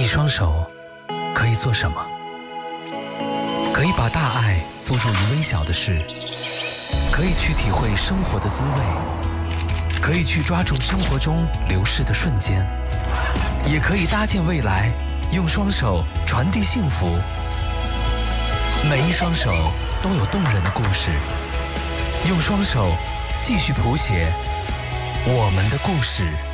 一双手可以做什么？可以把大爱付诸于微小的事，可以去体会生活的滋味，可以去抓住生活中流逝的瞬间，也可以搭建未来，用双手传递幸福。每一双手都有动人的故事，用双手继续谱写我们的故事。